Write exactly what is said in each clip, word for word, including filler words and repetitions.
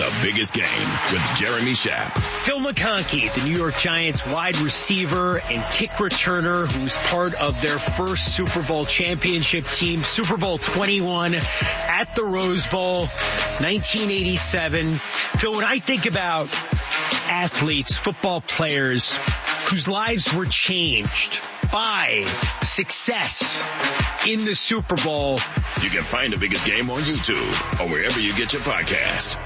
The Biggest Game with Jeremy Schaap. Phil McConkey, the New York Giants wide receiver and kick returner, who's part of their first Super Bowl championship team, Super Bowl twenty-one at the Rose Bowl, nineteen eighty-seven. Phil, when I think about athletes, football players whose lives were changed by success in the Super Bowl, you can find The Biggest Game on YouTube or wherever you get your podcasts.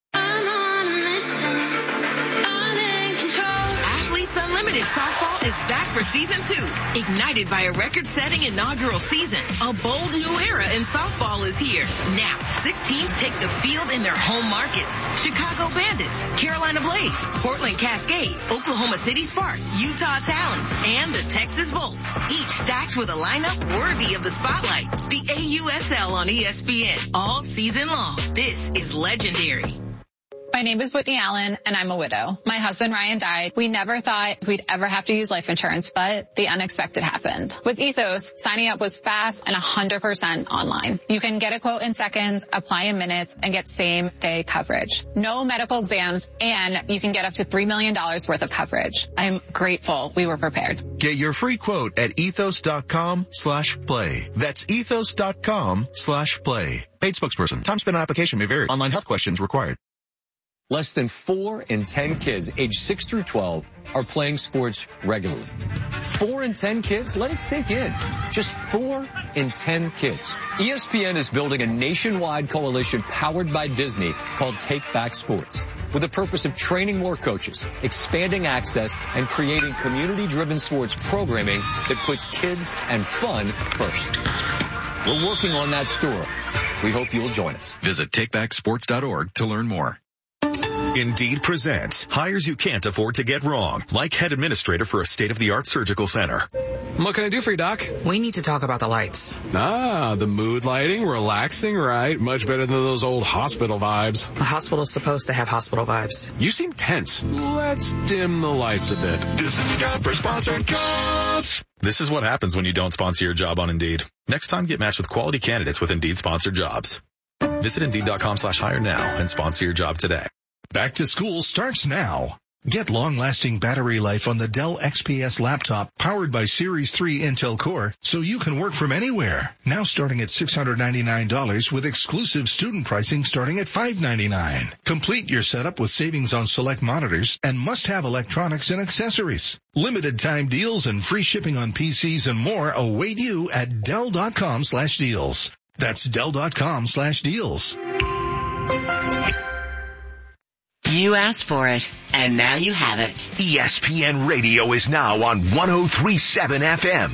Unlimited Softball is back for season two. Ignited by a record-setting inaugural season, a bold new era in softball is here. Now, six teams take the field in their home markets. Chicago Bandits, Carolina Blaze, Portland Cascade, Oklahoma City Sparks, Utah Talons, and the Texas Volts. Each stacked with a lineup worthy of the spotlight. The A U S L on E S P N all season long. This is legendary. My name is Whitney Allen, and I'm a widow. My husband, Ryan, died. We never thought we'd ever have to use life insurance, but the unexpected happened. With Ethos, signing up was fast and one hundred percent online. You can get a quote in seconds, apply in minutes, and get same-day coverage. No medical exams, and you can get up to three million dollars worth of coverage. I'm grateful we were prepared. Get your free quote at ethos.com slash play. That's ethos.com slash play. Paid spokesperson. Time spent on application may vary. Online health questions required. Less than four in ten kids aged six through twelve are playing sports regularly. Four in ten kids? Let it sink in. Just four in ten kids. E S P N is building a nationwide coalition powered by Disney called Take Back Sports, with the purpose of training more coaches, expanding access, and creating community-driven sports programming that puts kids and fun first. We're working on that story. We hope you'll join us. Visit take back sports dot org to learn more. Indeed presents hires you can't afford to get wrong, like head administrator for a state-of-the-art surgical center. What can I do for you, Doc? We need to talk about the lights. Ah, the mood lighting, relaxing, right? Much better than those old hospital vibes. A hospital's supposed to have hospital vibes. You seem tense. Let's dim the lights a bit. This is a job for sponsored jobs. This is what happens when you don't sponsor your job on Indeed. Next time, get matched with quality candidates with Indeed sponsored jobs. Visit Indeed.com slash hire now and sponsor your job today. Back to school starts now. Get long-lasting battery life on the Dell X P S laptop powered by Series three Intel Core so you can work from anywhere. Now starting at six hundred ninety-nine dollars with exclusive student pricing starting at five hundred ninety-nine dollars. Complete your setup with savings on select monitors and must-have electronics and accessories. Limited time deals and free shipping on P Cs and more await you at Dell.com slash deals. That's Dell.com slash deals. You asked for it, and now you have it. E S P N Radio is now on one oh three point seven F M.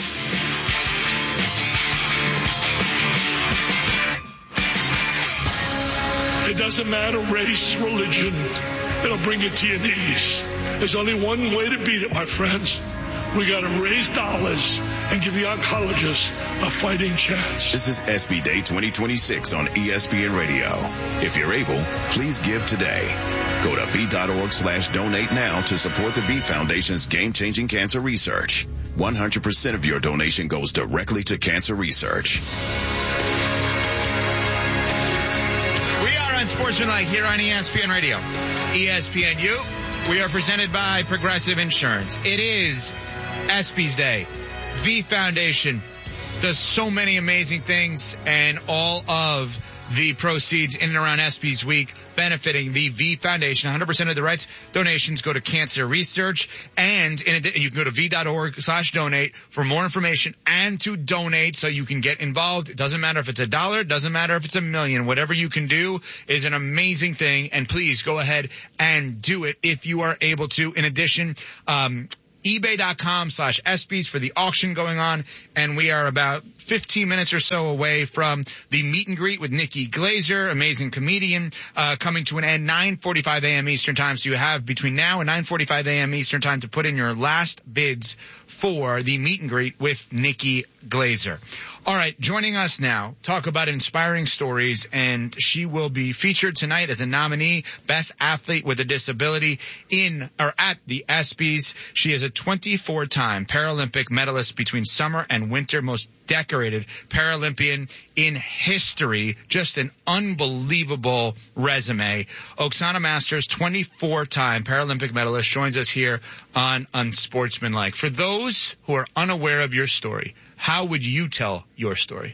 It doesn't matter race, religion. It'll bring you to your knees. There's only one way to beat it, my friends. We got to raise dollars and give the oncologists a fighting chance. This is S B Day twenty twenty-six on E S P N Radio. If you're able, please give today. Go to V.org slash donate now to support the V Foundation's game-changing cancer research. one hundred percent of your donation goes directly to cancer research. We are on Sportsmanlike here on E S P N Radio. E S P N U, we are presented by Progressive Insurance. It is ESPYs Day. V Foundation does so many amazing things, and all of the proceeds in and around ESPYs Week benefiting the V Foundation. one hundred percent of the rights donations go to cancer research, and in addition, you can go to V.org slash donate for more information and to donate so you can get involved. It doesn't matter if it's a dollar, it doesn't matter if it's a million. Whatever you can do is an amazing thing, and please go ahead and do it if you are able to. In addition, um, ebay.com slash ESPYs for the auction going on, and we are about fifteen minutes or so away from the meet and greet with Nikki Glazer, amazing comedian, uh, coming to an end, nine forty-five a.m. Eastern Time. So you have between now and nine forty-five a.m. Eastern Time to put in your last bids for the meet and greet with Nikki Glazer. All right, joining us now, talk about inspiring stories, and she will be featured tonight as a nominee, Best Athlete with a Disability in or at the ESPYs. She is a twenty-four time Paralympic medalist between summer and winter, most decorated Paralympian in history. Just an unbelievable resume. Oksana Masters, twenty-four time Paralympic medalist, joins us here on Unsportsmanlike. For those who are unaware of your story, how would you tell your story?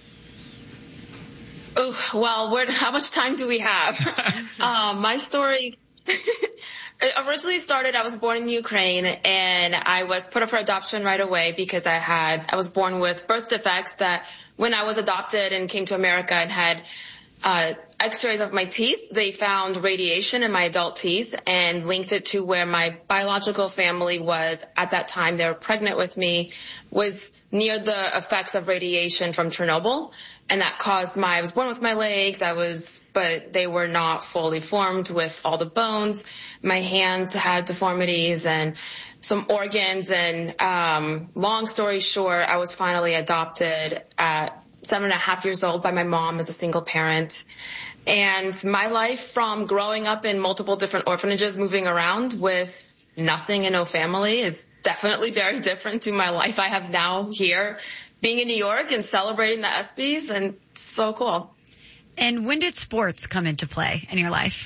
Oh, well, where, how much time do we have? um, my story it originally started, I was born in Ukraine, and I was put up for adoption right away because I had, I was born with birth defects that when I was adopted and came to America and had uh, x-rays of my teeth, they found radiation in my adult teeth and linked it to where my biological family was at that time. They were pregnant with me, was near the effects of radiation from Chernobyl. And that caused my, I was born with my legs, I was, but they were not fully formed with all the bones. My hands had deformities and some organs. And, um, long story short, I was finally adopted at seven and a half years old by my mom as a single parent. And my life from growing up in multiple different orphanages, moving around with nothing and no family is definitely very different to my life I have now here, being in New York and celebrating the ESPYs, and it's so cool. And when did sports come into play in your life?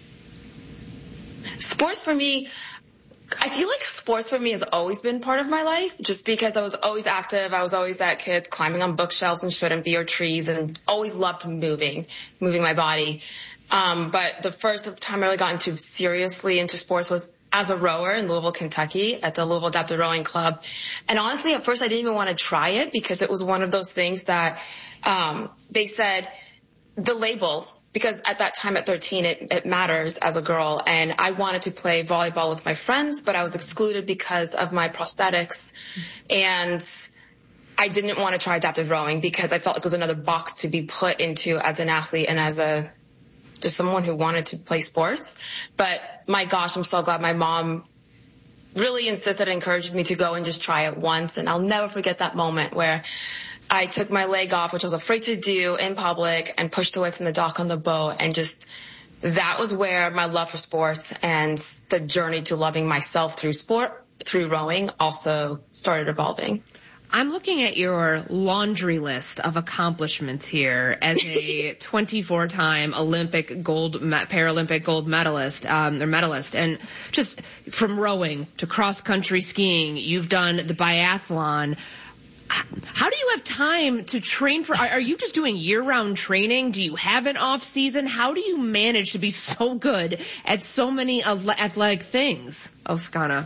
Sports for me, I feel like sports for me has always been part of my life, just because I was always active. I was always that kid climbing on bookshelves and shouldn't be, or trees, and always loved moving, moving my body. Um, but the first time I really got into seriously into sports was as a rower in Louisville, Kentucky at the Louisville Adaptive Rowing Club. And honestly, at first I didn't even want to try it because it was one of those things that, um, they said the label, because at that time at thirteen, it, it matters as a girl. And I wanted to play volleyball with my friends, but I was excluded because of my prosthetics. And I didn't want to try adaptive rowing because I felt like it was another box to be put into as an athlete and as a, just someone who wanted to play sports. But my gosh, I'm so glad my mom really insisted and encouraged me to go and just try it once. And I'll never forget that moment where I took my leg off, which I was afraid to do in public, and pushed away from the dock on the boat. And just, that was where my love for sports and the journey to loving myself through sport, through rowing, also started evolving. I'm looking at your laundry list of accomplishments here as a twenty-four time Olympic gold, Paralympic gold medalist, um, or medalist. And just from rowing to cross country skiing, you've done the biathlon. How do you have time to train for, are you just doing year round training? Do you have an off season? How do you manage to be so good at so many athletic things, Oksana?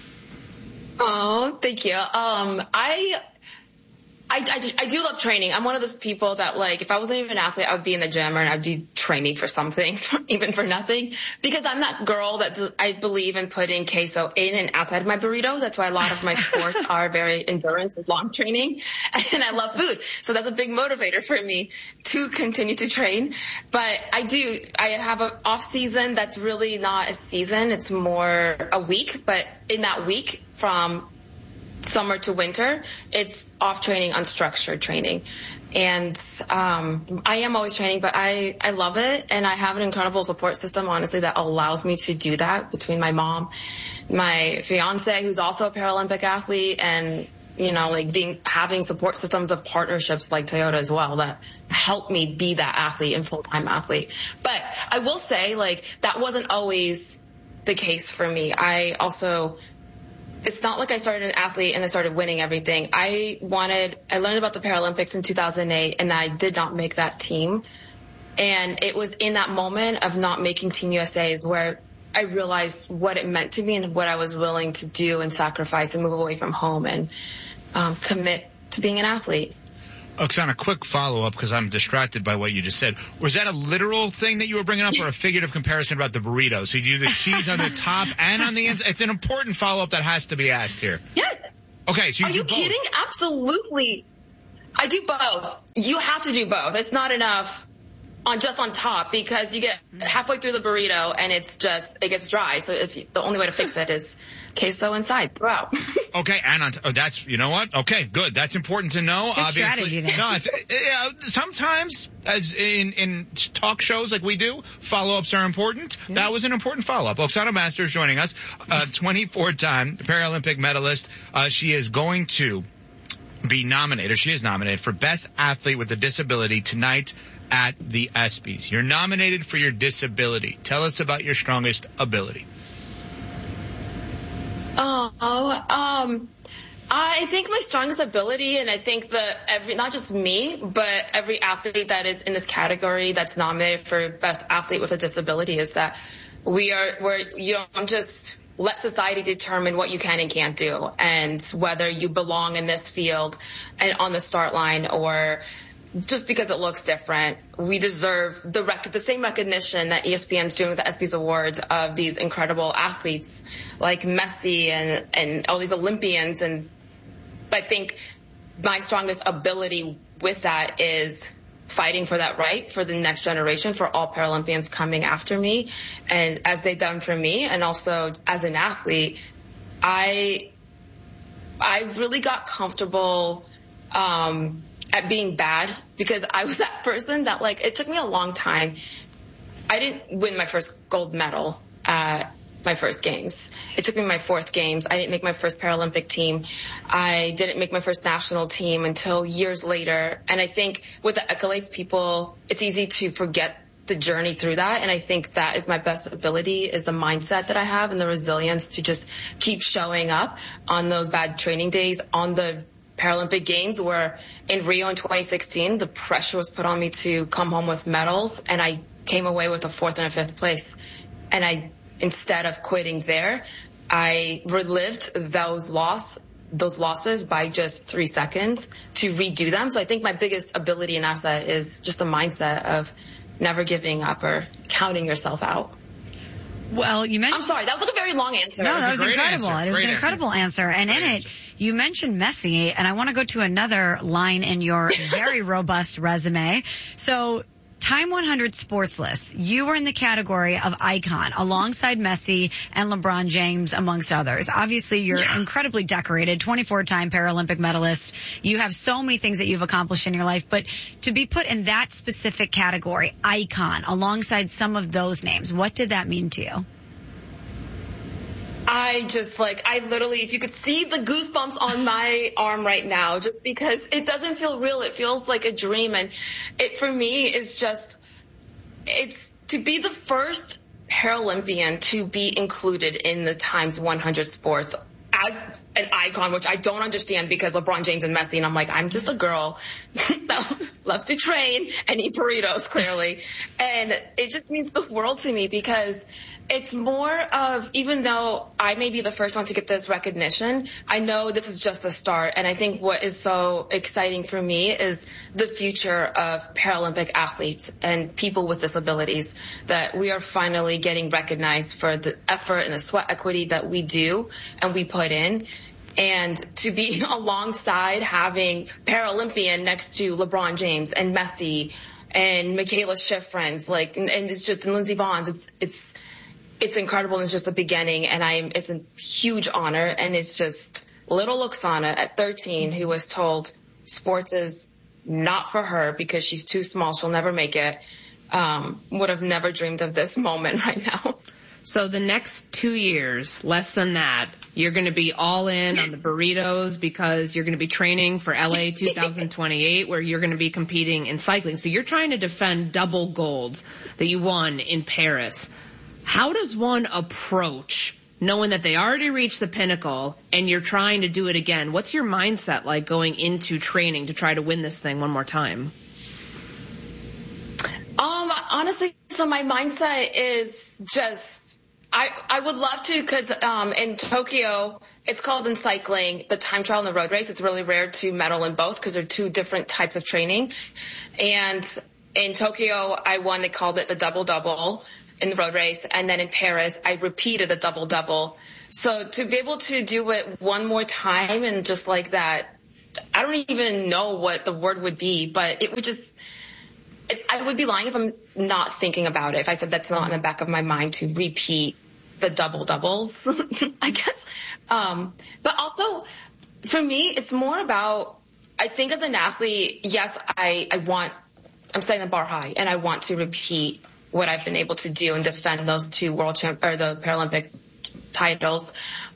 Oh, thank you. Um, I, I, I, I do love training. I'm one of those people that, like, if I wasn't even an athlete, I would be in the gym and I'd be training for something, even for nothing, because I'm that girl that do, I believe in putting queso in and outside of my burrito. That's why a lot of my sports are very endurance and long training, and I love food. So that's a big motivator for me to continue to train. But I do, I have an off season that's really not a season. It's more a week, but in that week from summer to winter, it's off training, unstructured training. And um I am always training, but I, I love it. And I have an incredible support system, honestly, that allows me to do that, between my mom, my fiance, who's also a Paralympic athlete, and, you know, like being, having support systems of partnerships like Toyota as well that help me be that athlete and full-time athlete. But I will say, like, that wasn't always the case for me. I also, it's not like I started an athlete and I started winning everything. I wanted, I learned about the Paralympics in two thousand eight, and I did not make that team. And it was in that moment of not making Team U S A's where I realized what it meant to me and what I was willing to do and sacrifice and move away from home and um, commit to being an athlete. Oksana, quick follow-up, because I'm distracted by what you just said. Was that a literal thing that you were bringing up, or a figurative comparison about the burrito? So you do the cheese on the top and on the inside? It's an important follow-up that has to be asked here. Yes. Okay, so you Are do you both. kidding? Absolutely. I do both. You have to do both. It's not enough on just on top, because you get halfway through the burrito and it's just, it gets dry. So if you, the only way to fix it is queso inside throughout. Okay, and on t- oh, that's, you know what? Okay, good. That's important to know. Good obviously. strategy there. No, it's, uh, sometimes, as in, in talk shows like we do, follow-ups are important. Yeah. That was an important follow-up. Oksana Masters joining us, uh, twenty-four-time Paralympic medalist. Uh, she is going to be nominated, she is nominated for Best Athlete with a Disability tonight at the ESPYs. You're nominated for your disability. Tell us about your strongest ability. Oh, um, I think my strongest ability, and I think that every, not just me, but every athlete that is in this category that's nominated for Best Athlete with a Disability, is that we are, we're, you don't just let society determine what you can and can't do, and whether you belong in this field and on the start line, or just because it looks different. We deserve the rec- the same recognition that E S P N is doing with the ESPYs Awards of these incredible athletes like Messi and, and all these Olympians. And I think my strongest ability with that is fighting for that right for the next generation, for all Paralympians coming after me, and as they've done for me. And also as an athlete, I I really got comfortable um at being bad, because I was that person that, like, it took me a long time. I didn't win my first gold medal at my first games. It took me my fourth games. I didn't make my first Paralympic team. I didn't make my first national team until years later. And I think with the accolades, people, it's easy to forget the journey through that. And I think that is my best ability, is the mindset that I have and the resilience to just keep showing up on those bad training days, on the Paralympic Games, where in Rio in twenty sixteen, the pressure was put on me to come home with medals, and I came away with a fourth and a fifth place. And I, instead of quitting there, I relived those loss, those losses by just three seconds to redo them. So I think my biggest ability and asset is just the mindset of never giving up or counting yourself out. Well, you mentioned... I'm sorry, that was like a very long answer. No, that was, was incredible. Answer. It was great an incredible answer. answer. And great in answer. it, you mentioned Messi, and I want to go to another line in your very robust resume. So, Time one hundred Sports List, you were in the category of icon alongside Messi and LeBron James, amongst others. Obviously, you're yeah. incredibly decorated, twenty-four-time Paralympic medalist. You have so many things that you've accomplished in your life, but to be put in that specific category, icon, alongside some of those names, what did that mean to you? I just, like, I literally, if you could see the goosebumps on my arm right now, just because it doesn't feel real. It feels like a dream. And it, for me, is just, it's to be the first Paralympian to be included in the Times one hundred Sports as an icon, which I don't understand, because LeBron James and Messi, and I'm like, I'm just a girl that loves to train and eat burritos, clearly. And it just means the world to me, because it's more of, even though I may be the first one to get this recognition, I know this is just the start. And I think what is so exciting for me is the future of Paralympic athletes and people with disabilities, that we are finally getting recognized for the effort and the sweat equity that we do and we put in. And to be alongside having Paralympian next to LeBron James and Messi and Michaela Schifrin, like, and, and it's just, and Lindsey Vonn, it's, it's, It's incredible, and it's just the beginning, and I am, it's a huge honor, and it's just little Oksana at thirteen, who was told sports is not for her because she's too small, she'll never make it, um, would have never dreamed of this moment right now. So the next two years, less than that, you're going to be all in on the burritos, because you're going to be training for L A twenty twenty-eight, where you're going to be competing in cycling. So you're trying to defend double golds that you won in Paris. How does one approach knowing that they already reached the pinnacle and you're trying to do it again? What's your mindset like going into training to try to win this thing one more time? Um, honestly, so my mindset is just, I, I would love to, because um, in Tokyo, it's called in cycling the time trial and the road race. It's really rare to medal in both, because they're two different types of training. And in Tokyo, I won, they called it the double-double in the road race, and then in Paris, I repeated the double-double. So to be able to do it one more time, and just like that, I don't even know what the word would be, but it would just, it, I would be lying if I'm not thinking about it, if I said that's not in the back of my mind to repeat the double doubles, I guess. Um, but also for me, it's more about, I think as an athlete, yes, I, I want, I'm setting the bar high and I want to repeat what I've been able to do and defend those two world champ or the Paralympic titles.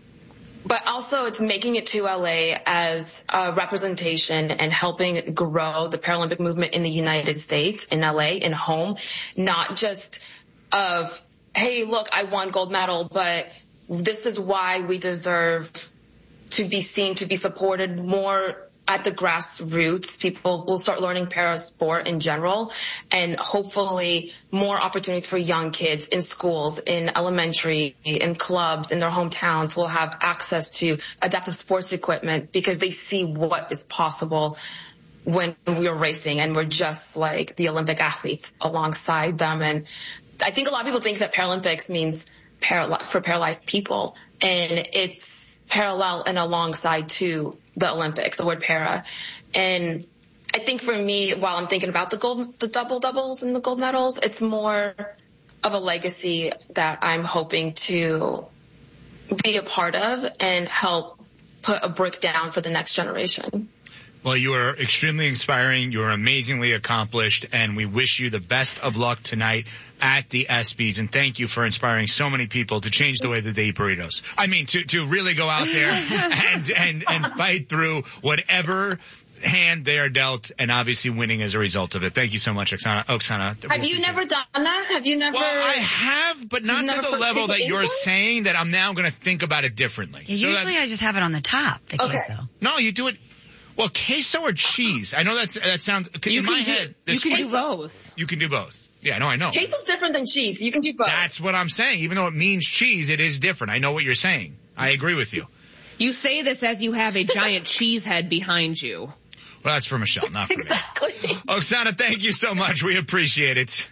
But also it's making it to L A as a representation and helping grow the Paralympic movement in the United States, in L A, in home, not just of, hey, look, I won gold medal, but this is why we deserve to be seen, to be supported more at the grassroots. People will start learning para sport in general, and hopefully more opportunities for young kids in schools, in elementary, in clubs, in their hometowns will have access to adaptive sports equipment because they see what is possible when we are racing and we're just like the Olympic athletes alongside them. And I think a lot of people think that Paralympics means paral- for paralyzed people, and it's parallel and alongside to the Olympics, the word para. And I think for me, while I'm thinking about the gold, the double doubles and the gold medals, it's more of a legacy that I'm hoping to be a part of and help put a brick down for the next generation. Well, you are extremely inspiring. You are amazingly accomplished, and we wish you the best of luck tonight at the ESPYs. And thank you for inspiring so many people to change the way that they eat burritos. I mean, to to really go out there and and and fight through whatever hand they are dealt, and obviously winning as a result of it. Thank you so much, Oksana. Oksana. Have you never done that? Have you never? Well, I have, but not to the level that you're saying that I'm now going to think about it differently. Yeah, so usually that, I just have it on the top, the okay. queso. No, you do it. Well, queso or cheese? I know that's that sounds You in can my do, head. You can queso, do both. You can do both. Yeah, no, I know. Queso's different than cheese. You can do both. That's what I'm saying. Even though it means cheese, it is different. I know what you're saying. I agree with you. You say this as you have a giant cheese head behind you. Well, that's for Michelle, not for exactly. me. Oksana, thank you so much. We appreciate it.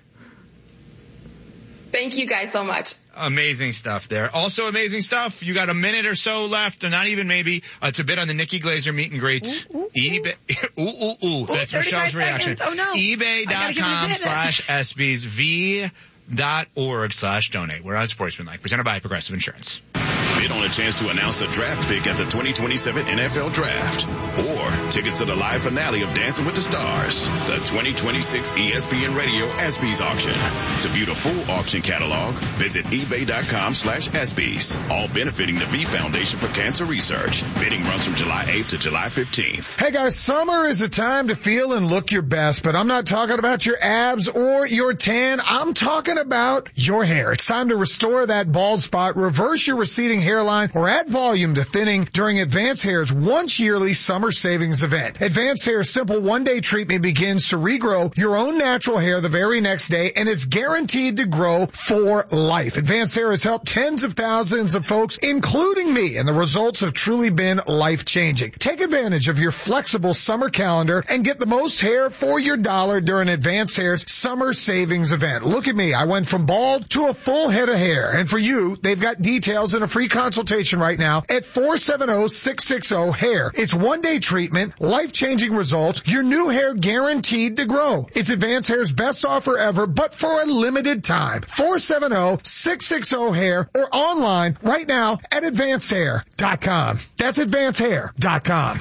Thank you guys so much. Amazing stuff there. Also amazing stuff. You got a minute or so left, or not even maybe. Uh, it's a bit on the Nikki Glaser meet and greet. Ooh, ooh, eBay. Ooh, ooh, ooh. That's Michelle's reaction. Oh, no. eBay.com slash SBs. V dot org slash donate. We're on Sportsmanlike, presented by Progressive Insurance. Bid on a chance to announce a draft pick at the twenty twenty-seven N F L Draft, or tickets to the live finale of Dancing with the Stars, the twenty twenty-six E S P N Radio ESPYs auction. To view the full auction catalog, visit ebay.com slash ESPYs. All benefiting the V Foundation for Cancer Research. Bidding runs from July eighth to July fifteenth. Hey guys, summer is a time to feel and look your best, but I'm not talking about your abs or your tan. I'm talking about your hair. It's time to restore that bald spot, reverse your receding hairline, or add volume to thinning during Advanced Hair's once yearly summer savings event. Advanced Hair's simple one-day treatment begins to regrow your own natural hair the very next day, and it's guaranteed to grow for life. Advanced Hair has helped tens of thousands of folks, including me, and the results have truly been life-changing. Take advantage of your flexible summer calendar and get the most hair for your dollar during Advanced Hair's summer savings event. Look at me. I went from bald to a full head of hair, and for you, they've got details and a free consultation right now at four seven zero, six six zero, hair. It's one-day treatment, life-changing results, your new hair guaranteed to grow. It's Advanced Hair's best offer ever, but for a limited time. four seven zero, six six zero, hair, or online right now at advanced hair dot com. That's advanced hair dot com.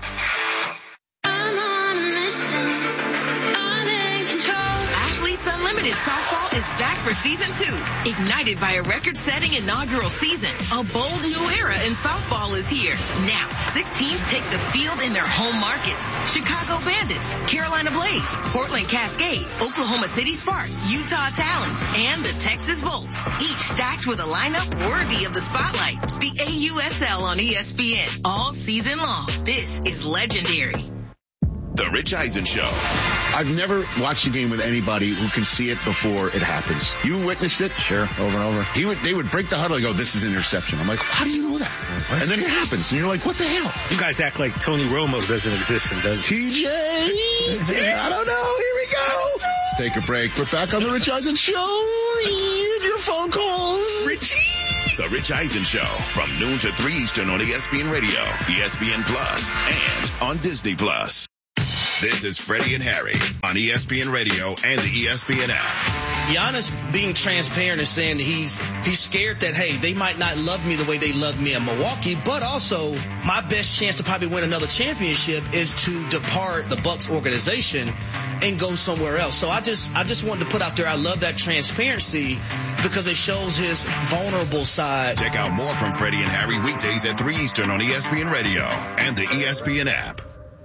Unlimited Softball is back for season two. Ignited by a record-setting inaugural season, a bold new era in softball is here. Now, six teams take the field in their home markets. Chicago Bandits, Carolina Blaze, Portland Cascade, Oklahoma City Sparks, Utah Talons, and the Texas Volts. Each stacked with a lineup worthy of the spotlight. The A U S L on E S P N all season long. This is legendary. The Rich Eisen Show. I've never watched a game with anybody who can see it before it happens. You witnessed it? Sure, over and over. He would, they would break the huddle and go, this is an interception. I'm like, how do you know that? What? And then it happens, and you're like, what the hell? You guys act like Tony Romo doesn't exist and does T J! I don't know. Here we go. Let's take a break. We're back on The Rich Eisen Show. Read your phone calls. Richie! The Rich Eisen Show, from noon to three Eastern on E S P N Radio, E S P N Plus, and on Disney Plus. This is Freddie and Harry on E S P N Radio and the E S P N app. Giannis being transparent and saying that he's he's scared that, hey, they might not love me the way they love me in Milwaukee, but also my best chance to probably win another championship is to depart the Bucks organization and go somewhere else. So I just I just wanted to put out there, I love that transparency because it shows his vulnerable side. Check out more from Freddie and Harry weekdays at three Eastern on E S P N Radio and the E S P N app.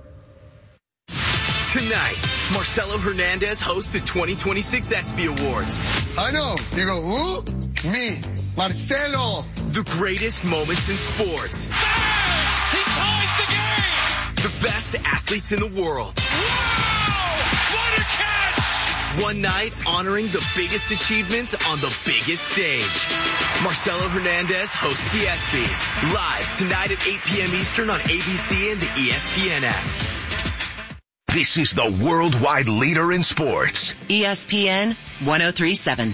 Tonight, Marcelo Hernandez hosts the twenty twenty-six ESPY Awards. I know. You go, who? Me, Marcelo. The greatest moments in sports. Ah! He ties the game! The best athletes in the world. Wow! What a catch! One night honoring the biggest achievements on the biggest stage. Marcelo Hernandez hosts the ESPYs live tonight at eight p.m. Eastern on A B C and the E S P N app. This is the worldwide leader in sports. E S P N one oh three point seven.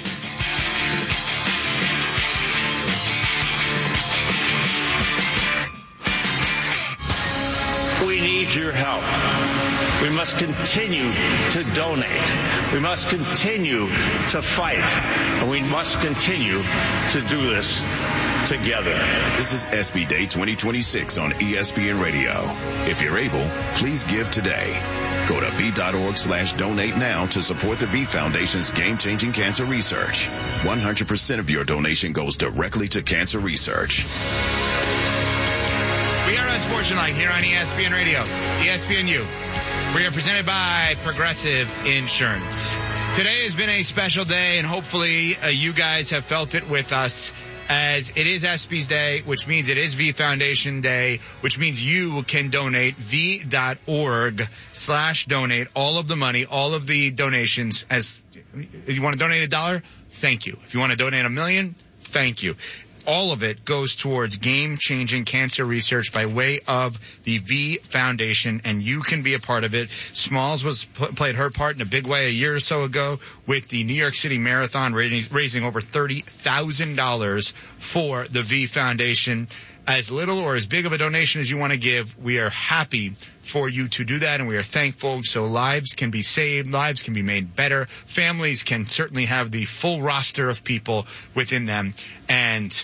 We need your help. We must continue to donate. We must continue to fight. And we must continue to do this together. This is ESPY Day twenty twenty-six on E S P N Radio. If you're able, please give today. Go to V.org slash donate now to support the V Foundation's game-changing cancer research. one hundred percent of your donation goes directly to cancer research. We are on Sports Tonight here on E S P N Radio, E S P N U. We are presented by Progressive Insurance. Today has been a special day, and hopefully uh, you guys have felt it with us, as it is ESPY's Day, which means it is V Foundation Day, which means you can donate V.org slash donate all of the money, all of the donations. As if you want to donate a dollar, thank you. If you want to donate a million, thank you. All of it goes towards game-changing cancer research by way of the V Foundation, and you can be a part of it. Smalls was played her part in a big way a year or so ago with the New York City Marathon, raising, raising over thirty thousand dollars for the V Foundation. As little or as big of a donation as you want to give, we are happy for you to do that, and we are thankful. So lives can be saved, lives can be made better, families can certainly have the full roster of people within them, and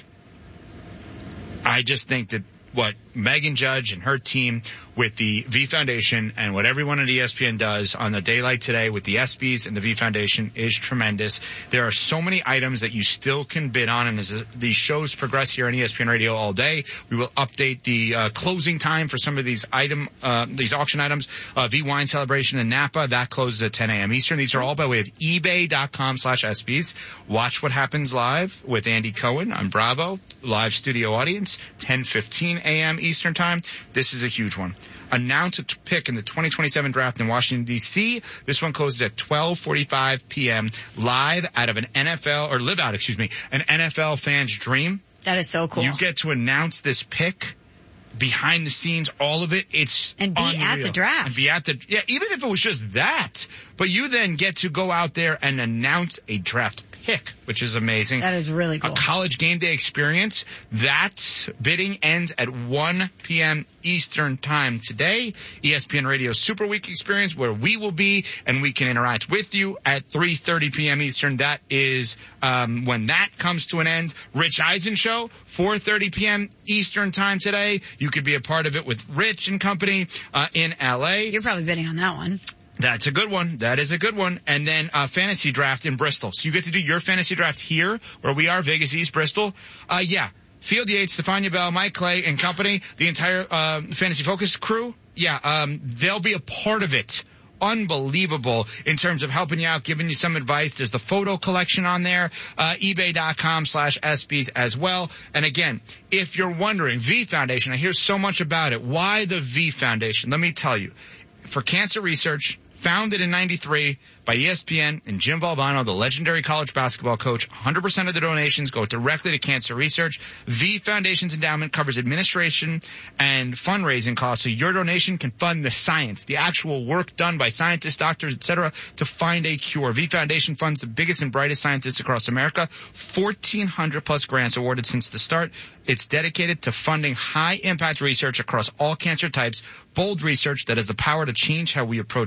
I just think that what Megan Judge and her team with the V Foundation and what everyone at E S P N does on a day like today with the ESPYs and the V Foundation is tremendous. There are so many items that you still can bid on, and as the shows progress here on E S P N Radio all day, we will update the uh, closing time for some of these item, uh, these auction items. Uh, V Wine Celebration in Napa, that closes at ten a.m. Eastern. These are all by way of ebay.com slash ESPYs. Watch what happens live with Andy Cohen on Bravo, live studio audience, ten fifteen a.m. Eastern time. This is a huge one. Announce a pick in the twenty twenty-seven draft in Washington, D C. This one closes at twelve forty-five p.m. live out of an N F L, or live out, excuse me, an N F L fan's dream. That is so cool. You get to announce this pick behind the scenes, all of it. It's and be unreal. at the draft. And be at the, yeah, even if it was just that. But you then get to go out there and announce a draft pick, which is amazing. That is really cool. A college game day experience. That bidding ends at one p.m. Eastern time today. E S P N Radio Super Week experience, where we will be and we can interact with you at three thirty p.m. Eastern. That is um when that comes to an end. Rich Eisen Show, four thirty p.m. Eastern time today. You could be a part of it with Rich and company uh, in L A. You're probably bidding on that one. That's a good one. That is a good one. And then uh fantasy draft in Bristol. So you get to do your fantasy draft here, where we are, Vegas East, Bristol. Uh yeah. Field Yates, Stefania Bell, Mike Clay and company, the entire uh Fantasy Focus crew. Yeah, um they'll be a part of it. Unbelievable in terms of helping you out, giving you some advice. There's the photo collection on there, uh, ebay.com slash ESPYs as well. And again, if you're wondering, V Foundation, I hear so much about it. Why the V Foundation? Let me tell you. For cancer research, founded in ninety-three by E S P N and Jim Valvano, the legendary college basketball coach, one hundred percent of the donations go directly to cancer research. V Foundation's endowment covers administration and fundraising costs, so your donation can fund the science, the actual work done by scientists, doctors, et cetera, to find a cure. V Foundation funds the biggest and brightest scientists across America. fourteen hundred plus grants awarded since the start. It's dedicated to funding high-impact research across all cancer types, bold research that has the power to change how we approach cancer.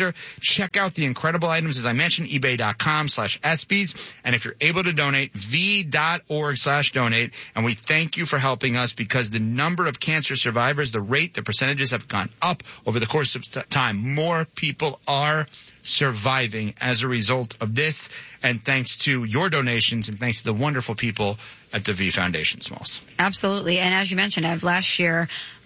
cancer. Check out the incredible items, as I mentioned, ebay.com slash ESPYs. And if you're able to donate, v.org slash donate. And we thank you for helping us, because the number of cancer survivors, the rate, the percentages have gone up over the course of time. More people are surviving as a result of this, and thanks to your donations and thanks to the wonderful people at the V Foundation, Smalls. Absolutely. And as you mentioned, Ev, last year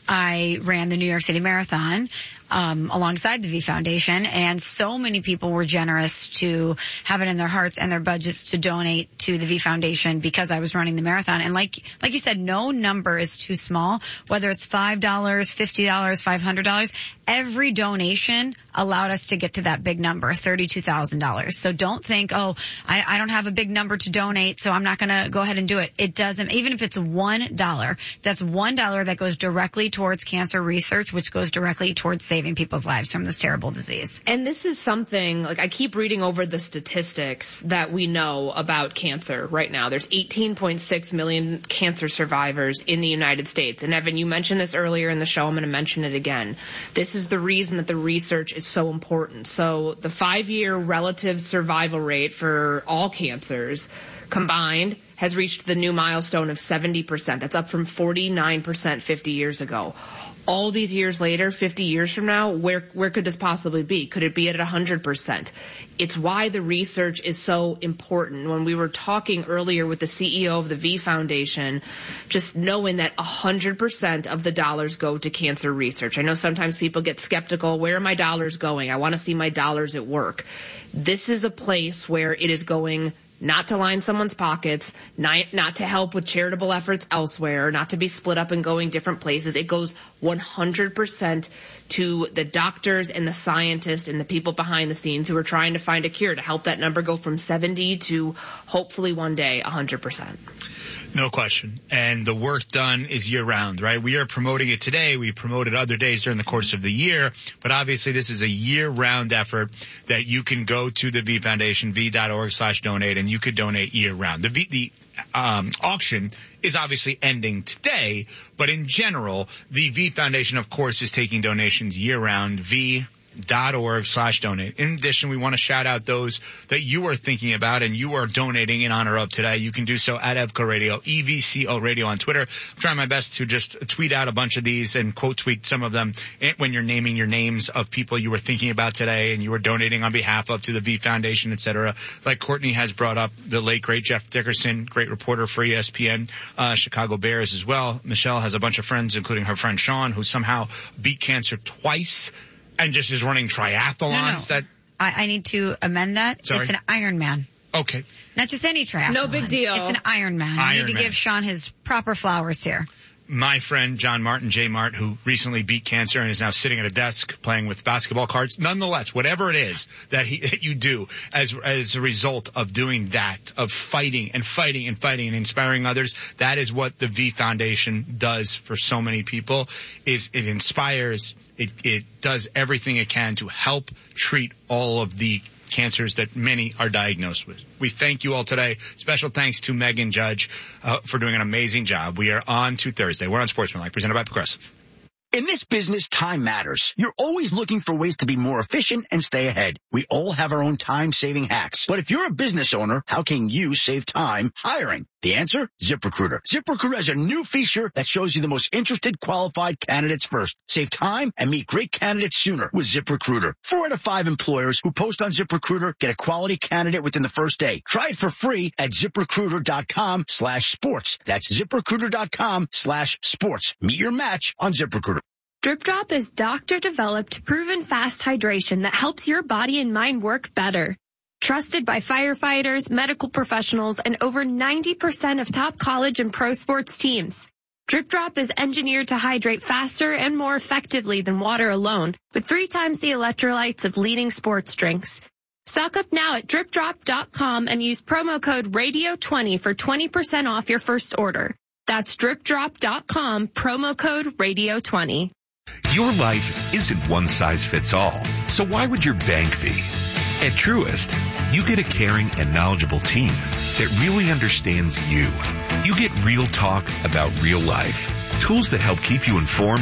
I ran the New York City Marathon um, alongside the V Foundation, and so many people were generous to have it in their hearts and their budgets to donate to the V Foundation because I was running the marathon. And like like you said, no number is too small, whether it's five dollars, fifty dollars, five hundred dollars. Every donation allowed us to get to that big number, thirty-two thousand dollars. So don't think, oh, I, I don't have a big number to donate, so I'm not going to go ahead and do it. It doesn't. Even if it's one dollar, that's one dollar that goes directly towards cancer research, which goes directly towards saving people's lives from this terrible disease. And this is something, like, I keep reading over the statistics that we know about cancer right now. There's eighteen point six million cancer survivors in the United States. And Evan, you mentioned this earlier in the show. I'm going to mention it again. This is the reason that the research is so important. So the five-year relative survival rate for all cancers combined has reached the new milestone of seventy percent. That's up from forty-nine percent fifty years ago. All these years later, fifty years from now, where where could this possibly be? Could it be at one hundred percent? It's why the research is so important. When we were talking earlier with the C E O of the V Foundation, just knowing that one hundred percent of the dollars go to cancer research. I know sometimes people get skeptical. Where are my dollars going? I want to see my dollars at work. This is a place where it is going not to line someone's pockets, not, not to help with charitable efforts elsewhere, not to be split up and going different places. It goes one hundred percent to the doctors and the scientists and the people behind the scenes who are trying to find a cure to help that number go from seventy to hopefully one day one hundred percent. No question. And the work done is year round, right? We are promoting it today. We promote it other days during the course of the year. But obviously this is a year round effort that you can go to the V Foundation, v.org slash donate, and you could donate year round. The, v, the um, auction is obviously ending today, but in general, the V Foundation, of course, is taking donations year round. V dot org slash donate. In addition, we want to shout out those that you are thinking about and you are donating in honor of today. You can do so at Evco Radio, E V C O Radio on Twitter. I'm trying my best to just tweet out a bunch of these and quote tweet some of them when you're naming your names of people you were thinking about today and you were donating on behalf of to the V Foundation, et cetera. Like Courtney has brought up, the late, great Jeff Dickerson, great reporter for E S P N, uh, Chicago Bears as well. Michelle has a bunch of friends, including her friend Sean, who somehow beat cancer twice and just is running triathlons. No, no. That I, I need to amend that. Sorry? It's an Ironman. Okay. Not just any triathlon. No big deal. It's an Ironman. I need to give Sean his proper flowers here. My friend John Martin, J Mart, who recently beat cancer and is now sitting at a desk playing with basketball cards. Nonetheless, whatever it is that, he, that you do as as a result of doing that, of fighting and fighting and fighting and inspiring others, that is what the V Foundation does for so many people. Is it inspires, it, it does everything it can to help treat all of the cancers that many are diagnosed with. We thank you all today. Special thanks to Megan Judge uh, for doing an amazing job. We are on to Thursday. We're on Sportsmanlike, presented by Progressive. In this business, time matters. You're always looking for ways to be more efficient and stay ahead. We all have our own time-saving hacks. But if you're a business owner, how can you save time hiring? The answer? ZipRecruiter. ZipRecruiter has a new feature that shows you the most interested qualified candidates first. Save time and meet great candidates sooner with ZipRecruiter. Four out of five employers who post on ZipRecruiter get a quality candidate within the first day. Try it for free at ZipRecruiter.com slash sports. That's ZipRecruiter.com slash sports. Meet your match on ZipRecruiter. Drip Drop is doctor-developed, proven fast hydration that helps your body and mind work better. Trusted by firefighters, medical professionals, and over ninety percent of top college and pro sports teams. Drip Drop is engineered to hydrate faster and more effectively than water alone, with three times the electrolytes of leading sports drinks. Stock up now at drip drop dot com and use promo code radio twenty for twenty percent off your first order. That's drip drop dot com, promo code radio twenty. Your life isn't one size fits all, so why would your bank be? At Truist, you get a caring and knowledgeable team that really understands you. You get real talk about real life, tools that help keep you informed,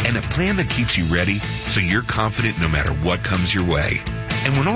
and a plan that keeps you ready so you're confident no matter what comes your way. And when all